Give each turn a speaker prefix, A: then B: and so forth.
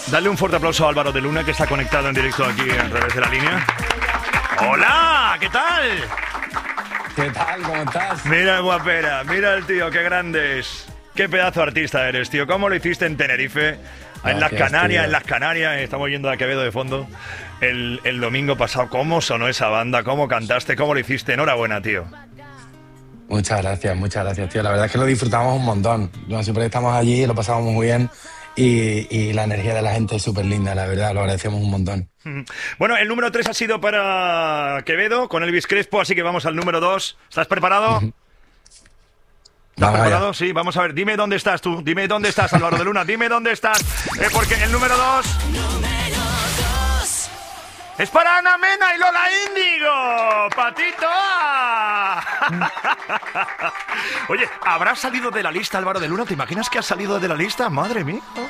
A: Dale un fuerte aplauso a Álvaro de Luna, que está conectado en directo aquí a través de la línea. ¡Hola! ¿Qué tal?
B: ¿Qué tal? ¿Cómo estás?
A: Mira el guapera, mira el tío, qué grande es. Qué pedazo de artista eres, tío. ¿Cómo lo hiciste en Tenerife? En las Canarias, estamos yendo a Quevedo de fondo. El domingo pasado, ¿cómo sonó esa banda? ¿Cómo cantaste? ¿Cómo lo hiciste? Enhorabuena, tío.
B: Muchas gracias, tío. La verdad es que lo disfrutamos un montón. Siempre estamos allí, lo pasamos muy bien y la energía de la gente es súper linda, la verdad, lo agradecemos un montón.
A: Bueno, el número 3 ha sido para Quevedo con Elvis Crespo, así que vamos al número 2. ¿Estás preparado? ¿Estás preparado? Sí, vamos a ver. Dime dónde estás tú. Dime dónde estás, Álvaro de Luna. Dime dónde estás. Porque el número 2... ¡Es para Ana Mena y Lola Índigo! ¡Patito! Oye, ¿habrá salido de la lista Álvaro de Luna? ¿Te imaginas que ha salido de la lista? ¡Madre mía!